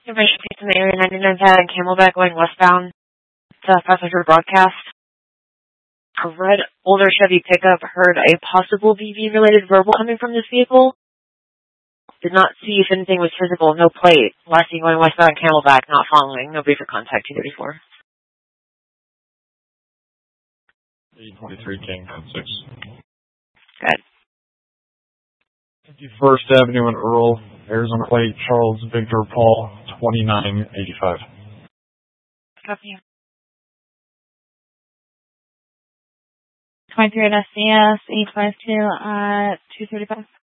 Information from the Area 99 pad in Camelback going westbound to passenger broadcast. A red older Chevy pickup heard a possible BV-related verbal coming from this vehicle. Did not see if anything was physical, no plate. Last seen going westbound Camelback, not following. No brief for contact, 234. 823 King, 6. Good. 51st Avenue and Earl, Arizona plate, Charles Victor Paul, 2985. Copy. 23 at SCS, 852 at 235.